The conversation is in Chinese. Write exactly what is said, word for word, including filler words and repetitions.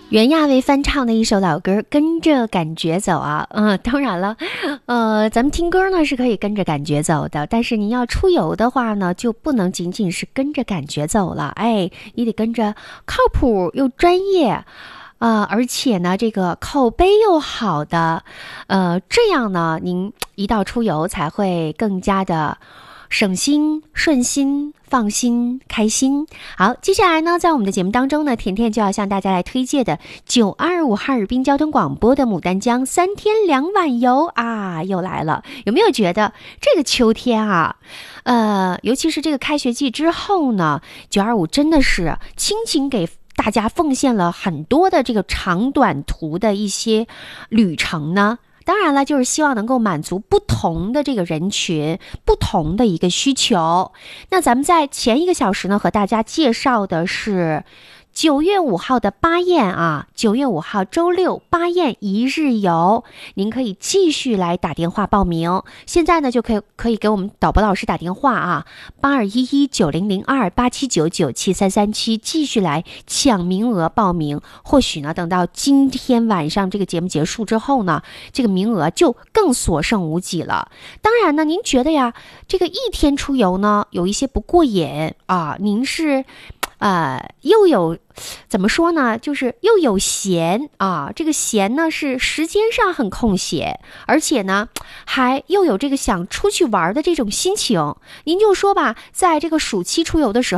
袁娅维翻唱的一首老歌，跟着感觉走啊，嗯，当然了，呃，咱们听歌呢是可以跟着感觉走的，但是您要出游的话呢，就不能仅仅是跟着感觉走了，哎，你得跟着靠谱又专业。呃，而且呢，这个口碑又好的，呃，这样呢，您一到出游才会更加的省心、顺心、放心、开心。好，接下来呢，在我们的节目当中呢，甜甜就要向大家来推荐的九二五哈尔滨交通广播的牡丹江三天两晚游啊，又来了。有没有觉得这个秋天啊，呃，尤其是这个开学季之后呢，九二五真的是倾情给大家奉献了很多的这个长短途的一些旅程呢？当然了，就是希望能够满足不同的这个人群，不同的一个需求。那咱们在前一个小时呢，和大家介绍的是九月五号的巴彦啊，九月五号周六巴彦一日游，您可以继续来打电话报名。现在呢，就可以可以给我们导播老师打电话啊，八二一一九零零二八七九九七三三七，继续来抢名额报名。或许呢，等到今天晚上这个节目结束之后呢，这个名额就更所剩无几了。当然呢，您觉得呀，这个一天出游呢，有一些不过瘾啊，您是。呃，又有怎么说呢？就是又有闲啊，这个闲呢是时间上很空闲，而且呢还又有这个想出去玩的这种心情。您就说吧，在这个暑期出游的时候。